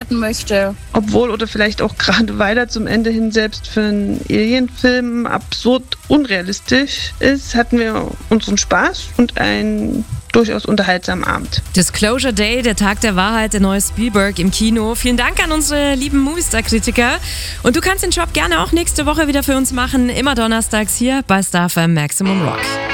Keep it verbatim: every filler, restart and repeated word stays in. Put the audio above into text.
abschalten möchte. Obwohl oder vielleicht auch gerade weil er zum Ende hin selbst für einen Alien-Film absurd unrealistisch ist, hatten wir unseren Spaß und einen durchaus unterhaltsamen Abend. Disclosure Day, der Tag der Wahrheit, der neue Spielberg im Kino. Vielen Dank an unsere lieben Movistar-Kritiker. Und du kannst den Job gerne auch nächste Woche wieder für uns machen. Immer donnerstags hier bei Star F M Maximum Rock.